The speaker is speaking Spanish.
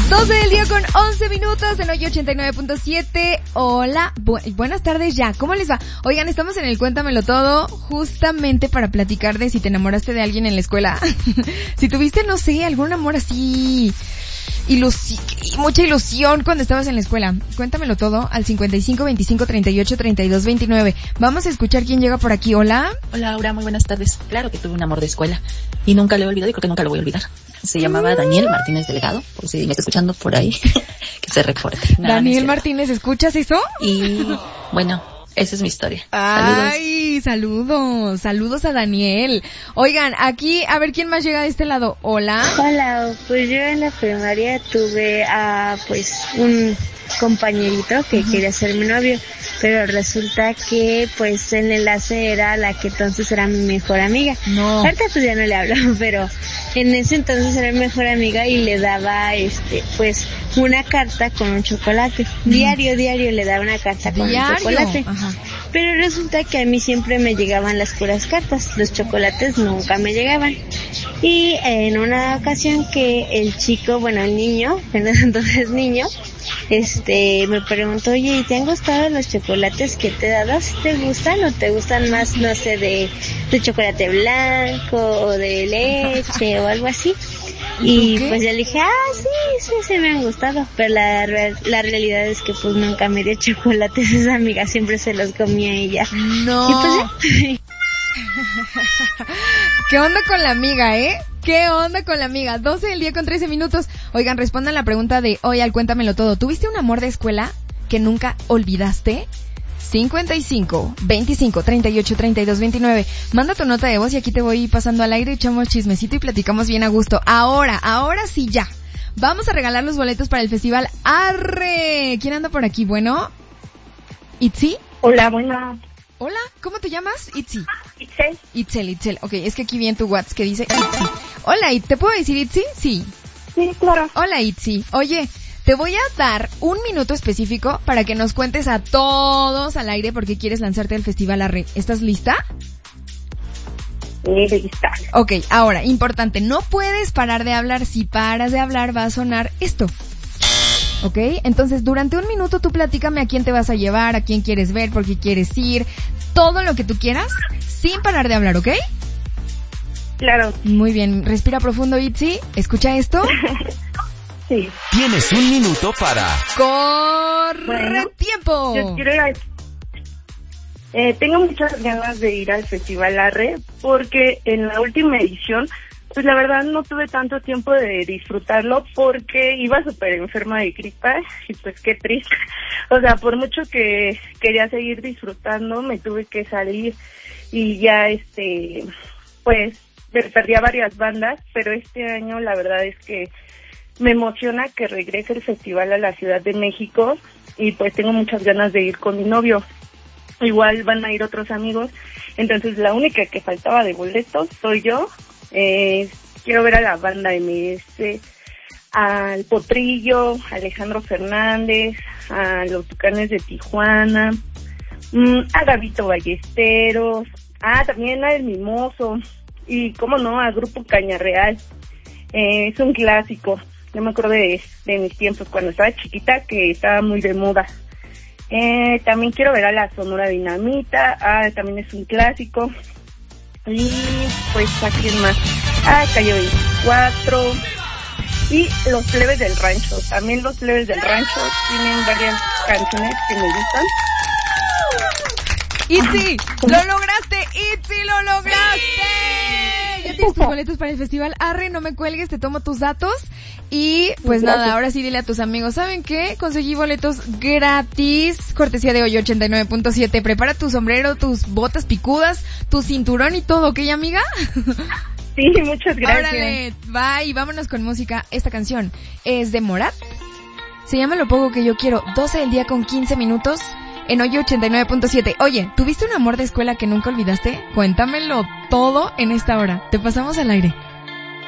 12 del día con 11 minutos en hoy 89.7. Hola, buenas tardes ya, ¿cómo les va? Oigan, estamos en el Cuéntamelo Todo justamente para platicar de si te enamoraste de alguien en la escuela. Si tuviste, no sé, algún amor así, mucha ilusión cuando estabas en la escuela. Cuéntamelo todo al 55 25 38 32 29. Vamos a escuchar quién llega por aquí. Hola. Hola, Aura, muy buenas tardes. Claro que tuve un amor de escuela y nunca lo he olvidado y creo que nunca lo voy a olvidar. Se llamaba Daniel Martínez Delgado, por si me está escuchando por ahí, que se reporte. Daniel Martínez, ¿escuchas eso? Y bueno, esa es mi historia. Ay, saludos a Daniel. Oigan, aquí, a ver quién más llega de este lado. Hola. Hola, pues yo en la primaria tuve un compañerito que quería ser mi novio, pero resulta que pues el enlace era la que entonces era mi mejor amiga. No. Ahorita pues ya no le hablo, pero en ese entonces era mi mejor amiga y le daba una carta con un chocolate. Diario le daba una carta con un chocolate. Ajá. Pero resulta que a mí siempre me llegaban las puras cartas, los chocolates nunca me llegaban. Y en una ocasión que el niño, entonces niño, me preguntó, oye, ¿te han gustado los chocolates que te he dado? ¿Si te gustan o te gustan más, no sé, de chocolate blanco o de leche o algo así? Y pues yo le dije, sí me han gustado, pero la realidad es que pues nunca me dio chocolates, esa amiga siempre se los comía ella. No. Y pues ¿Qué onda con la amiga, ¿Qué onda con la amiga? 12 del día con 13 minutos. Oigan, respondan la pregunta de hoy al Cuéntamelo Todo. ¿Tuviste un amor de escuela que nunca olvidaste? 55 25 38 32 29. Manda tu nota de voz y aquí te voy pasando al aire, echamos chismecito y platicamos bien a gusto. Ahora sí ya. Vamos a regalar los boletos para el festival Arre. ¿Quién anda por aquí? Bueno, ¿Itzi? Hola, buena. Hola, ¿cómo te llamas? Itzi. Itzel. Ok, es que aquí vi en tu WhatsApp que dice Itzi. Hola, ¿te puedo decir Itzi? Sí. Sí, claro. Hola, Itzi. Oye, te voy a dar un minuto específico para que nos cuentes a todos al aire por qué quieres lanzarte al Festival Arre. ¿Estás lista? Lista. Ok, ahora, importante, no puedes parar de hablar. Si paras de hablar va a sonar esto. ¿Ok? Entonces, durante un minuto tú platícame a quién te vas a llevar, a quién quieres ver, por qué quieres ir, todo lo que tú quieras, sin parar de hablar, ¿ok? Claro. Muy bien, respira profundo, Itzi. ¿Escucha esto? Sí. Tienes un minuto para... ¡Corre tiempo! Yo quiero tengo muchas ganas de ir al Festival Arre porque en la última edición pues la verdad no tuve tanto tiempo de disfrutarlo porque iba súper enferma de gripa y pues qué triste. O sea, por mucho que quería seguir disfrutando, me tuve que salir y ya pues perdí a varias bandas, pero este año la verdad es que me emociona que regrese el festival a la Ciudad de México y pues tengo muchas ganas de ir con mi novio. Igual van a ir otros amigos, entonces la única que faltaba de boletos soy yo. Quiero ver a la banda MS, al Potrillo, a Alejandro Fernández, a los Tucanes de Tijuana, a Gabito Ballesteros, también a El Mimoso y cómo no, a Grupo Caña Real. Es un clásico, yo me acuerdo de mis tiempos cuando estaba chiquita que estaba muy de moda. También quiero ver a la Sonora Dinamita, también es un clásico. Y pues a quién más, Calle 24 y los Plebes del Rancho. También los Plebes del Rancho tienen varias canciones que me gustan. ¡Itzi! ¡Lo lograste! ¡Itzi, lo lograste! Ya tienes tus boletos para el Festival Arre, no me cuelgues, te tomo tus datos. Y pues nada, ahora sí dile a tus amigos, ¿saben qué? Conseguí boletos gratis, cortesía de hoy 89.7. Prepara tu sombrero, tus botas picudas, tu cinturón y todo, ¿ok, amiga? Sí, muchas gracias. Órale, bye, vámonos con música. Esta canción es de Morat. Se llama Lo Poco Que Yo Quiero. 12 del día con 15 minutos en hoy 89.7. Oye, ¿tuviste un amor de escuela que nunca olvidaste? Cuéntamelo todo en esta hora. Te pasamos al aire.